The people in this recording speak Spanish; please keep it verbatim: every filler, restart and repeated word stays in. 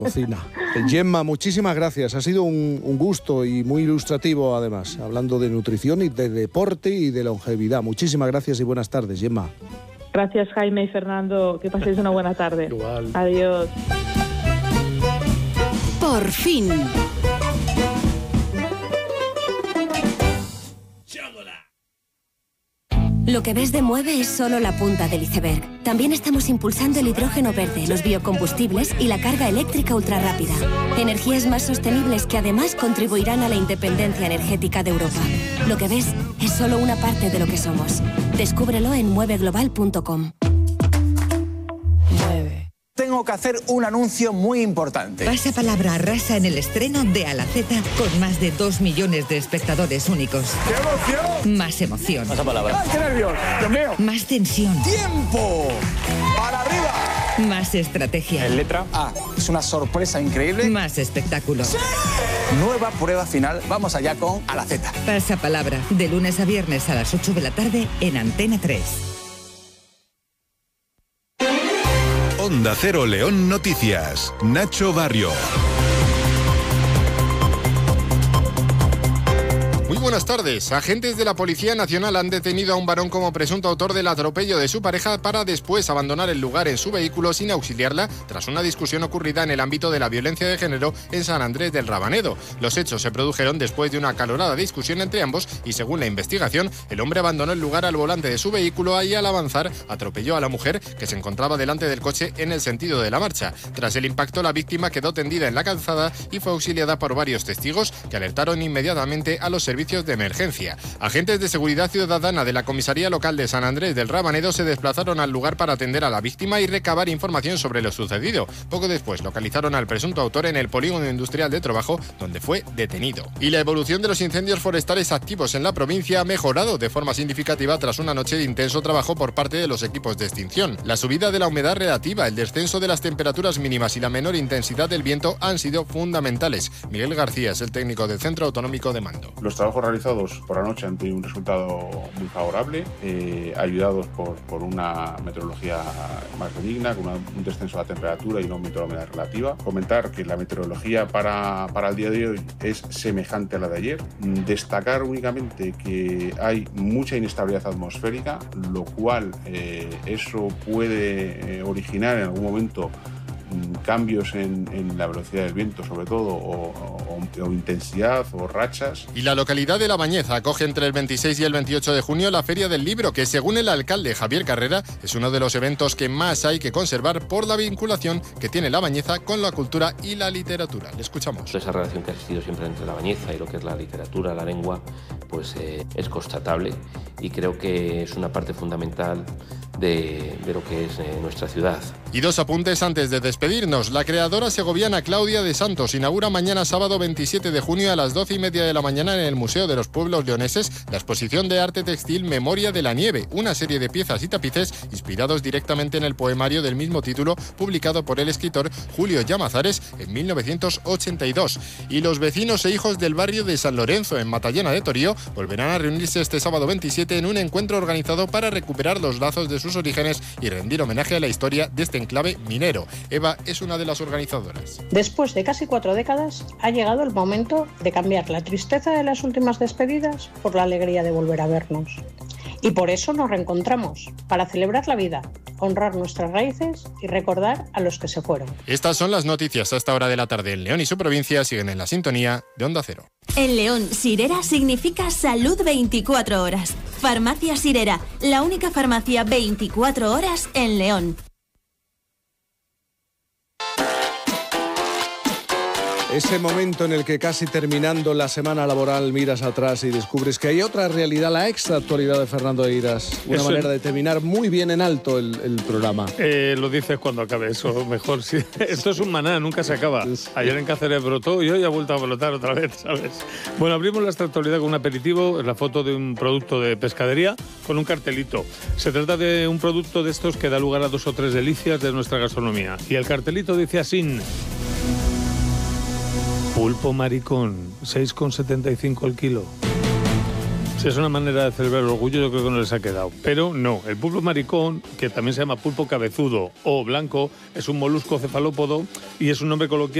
Cocina. Gemma, muchísimas gracias. Ha sido un, un gusto y muy ilustrativo, además, hablando de nutrición y de deporte y de longevidad. Muchísimas gracias y buenas tardes, Gemma. Gracias, Jaime y Fernando. Que paséis una buena tarde. Igual. Adiós. Por fin. Lo que ves de Mueve es solo la punta del iceberg. También estamos impulsando el hidrógeno verde, los biocombustibles y la carga eléctrica ultrarrápida. Energías más sostenibles que además contribuirán a la independencia energética de Europa. Lo que ves es solo una parte de lo que somos. Descúbrelo en mueve global punto com. Tengo que hacer un anuncio muy importante. Pasapalabra arrasa en el estreno de A la Z con más de dos millones de espectadores únicos. ¡Qué emoción! Más emoción. Pasapalabra. ¡Qué nervios! ¡Dios mío! Más tensión. ¡Tiempo! ¡Para arriba! Más estrategia. En letra A. Es una sorpresa increíble. Más espectáculo. ¡Sí! Nueva prueba final. Vamos allá con A la Z. Pasapalabra. De lunes a viernes a las ocho de la tarde en Antena tres. Onda Cero León Noticias. Nacho Barrio. Muy buenas tardes. Agentes de la Policía Nacional han detenido a un varón como presunto autor del atropello de su pareja para después abandonar el lugar en su vehículo sin auxiliarla tras una discusión ocurrida en el ámbito de la violencia de género en San Andrés del Rabanedo. Los hechos se produjeron después de una acalorada discusión entre ambos y, según la investigación, el hombre abandonó el lugar al volante de su vehículo y al avanzar atropelló a la mujer que se encontraba delante del coche en el sentido de la marcha. Tras el impacto, la víctima quedó tendida en la calzada y fue auxiliada por varios testigos que alertaron inmediatamente a los servicios de emergencia. Agentes de seguridad ciudadana de la comisaría local de San Andrés del Rabanedo se desplazaron al lugar para atender a la víctima y recabar información sobre lo sucedido. Poco después localizaron al presunto autor en el polígono industrial de Trobajo, donde fue detenido. Y la evolución de los incendios forestales activos en la provincia ha mejorado de forma significativa tras una noche de intenso trabajo por parte de los equipos de extinción. La subida de la humedad relativa, el descenso de las temperaturas mínimas y la menor intensidad del viento han sido fundamentales. Miguel García es el técnico del Centro Autonómico de Mando. Los trabajos realizados por la noche han tenido un resultado muy favorable, eh, ayudados por, por una meteorología más benigna, con una, un descenso de la temperatura y un aumento de la humedad relativa. Comentar que la meteorología para, para el día de hoy es semejante a la de ayer. Destacar únicamente que hay mucha inestabilidad atmosférica, lo cual eh, eso puede eh, originar en algún momento cambios en, en la velocidad del viento, sobre todo, o, o, o intensidad o rachas. Y la localidad de La Bañeza acoge entre el veintiséis y el veintiocho de junio la Feria del Libro, que según el alcalde Javier Carrera es uno de los eventos que más hay que conservar por la vinculación que tiene La Bañeza con la cultura y la literatura. Le escuchamos. Esa relación que ha existido siempre entre La Bañeza y lo que es la literatura, la lengua, pues eh, es constatable y creo que es una parte fundamental de, de lo que es eh, nuestra ciudad. Y dos apuntes antes de despedirnos. La creadora segoviana Claudia de Santos inaugura mañana sábado veintisiete de junio a las doce y media de la mañana en el Museo de los Pueblos Leoneses la exposición de arte textil Memoria de la Nieve, una serie de piezas y tapices inspirados directamente en el poemario del mismo título publicado por el escritor Julio Llamazares en mil novecientos ochenta y dos. Y los vecinos e hijos del barrio de San Lorenzo en Matallana de Torío volverán a reunirse este sábado veintisiete en un encuentro organizado para recuperar los lazos de sus orígenes y rendir homenaje a la historia de este enclave minero. Eva es una de las organizadoras. Después de casi cuatro décadas, ha llegado el momento de cambiar la tristeza de las últimas despedidas por la alegría de volver a vernos. Y por eso nos reencontramos, para celebrar la vida, honrar nuestras raíces y recordar a los que se fueron. Estas son las noticias a esta hora de la tarde en León y su provincia. Siguen en la sintonía de Onda Cero. En León, Sirera significa salud veinticuatro horas. Farmacia Sirera, la única farmacia veinticuatro horas en León. Ese momento en el que casi terminando la semana laboral miras atrás y descubres que hay otra realidad, la extra actualidad de Fernando Eiras. Una Eso manera es. de terminar muy bien en alto el, el programa. Eh, lo dices cuando acabe eso, mejor. Sí. Esto es un maná, nunca se acaba. Ayer en Cáceres brotó y hoy ha vuelto a brotar otra vez, ¿sabes? Bueno, abrimos la extra actualidad con un aperitivo, es la foto de un producto de pescadería con un cartelito. Se trata de un producto de estos que da lugar a dos o tres delicias de nuestra gastronomía. Y el cartelito dice así: pulpo maricón, seis con setenta y cinco el kilo. Si es una manera de celebrar el orgullo, yo creo que no les ha quedado. Pero no, el pulpo maricón, que también se llama pulpo cabezudo o blanco, es un molusco cefalópodo y es un nombre coloquial